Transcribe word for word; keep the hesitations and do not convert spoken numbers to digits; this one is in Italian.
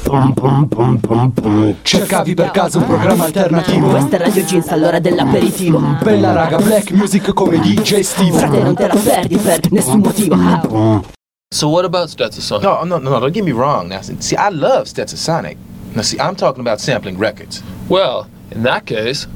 Pum pum pum pum pum. Cercavi per caso un programma alternativo? Questa è Radio Jeans, all'ora dell'aperitivo. Bella raga, black music come D J Steve. Frate, non te la perdi per nessun motivo. So what about Stetsasonic? No, no, no, don't get me wrong. Now, see, I love Stetsasonic. Now, see, I'm talking about sampling records. Well, in that case,